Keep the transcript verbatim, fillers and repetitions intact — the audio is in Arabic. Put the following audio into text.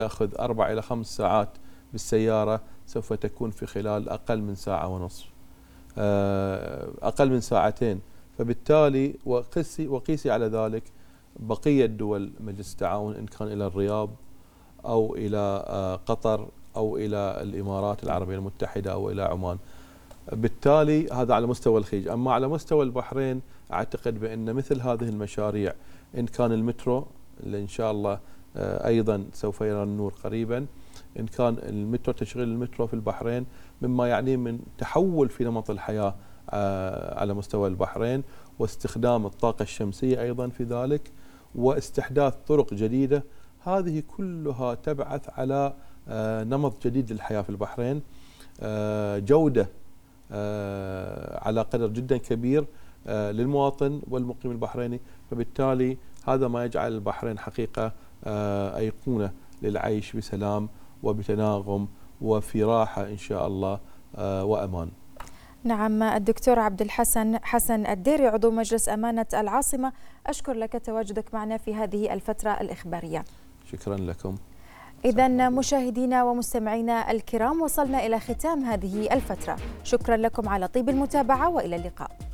يأخذ أربع إلى خمس ساعات بالسيارة سوف تكون في خلال أقل من ساعة ونصف، أقل من ساعتين. فبالتالي وقيسي وقيسي على ذلك بقية دول مجلس التعاون، إن كان إلى الرياض أو إلى قطر أو إلى الإمارات العربية المتحدة أو إلى عمان. بالتالي هذا على مستوى الخليج. أما على مستوى البحرين أعتقد بأن مثل هذه المشاريع، إن كان المترو اللي إن شاء الله أيضا سوف يرى النور قريبا، إن كان المترو، تشغيل المترو في البحرين مما يعني من تحول في نمط الحياة على مستوى البحرين، واستخدام الطاقة الشمسية أيضا في ذلك، واستحداث طرق جديدة. هذه كلها تبعث على نمط جديد للحياة في البحرين، جودة على قدر جدا كبير للمواطن والمقيم البحريني. فبالتالي هذا ما يجعل البحرين حقيقة أيقونة للعيش بسلام وبتناغم وفي راحة إن شاء الله وأمان. نعم، الدكتور عبد الحسن حسن الديري عضو مجلس أمانة العاصمة، أشكر لك تواجدك معنا في هذه الفترة الإخبارية. شكرا لكم. إذن مشاهدينا ومستمعينا الكرام، وصلنا إلى ختام هذه الفترة. شكرا لكم على طيب المتابعة، وإلى اللقاء.